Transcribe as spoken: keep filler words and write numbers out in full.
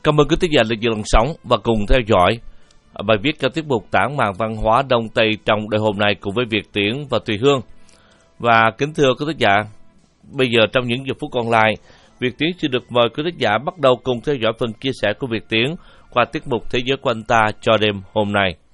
Cảm ơn quý thính giả lịch sử sống và cùng theo dõi bài viết cho tiết mục tản màn văn hóa Đông Tây trong đời hôm nay cùng với Việt Tiến và Thùy Hương. Và kính thưa quý thính giả, bây giờ trong những giờ phút còn lại, Việt Tiến xin được mời quý thính giả bắt đầu cùng theo dõi phần chia sẻ của Việt Tiến qua tiết mục Thế giới của anh ta cho đêm hôm nay.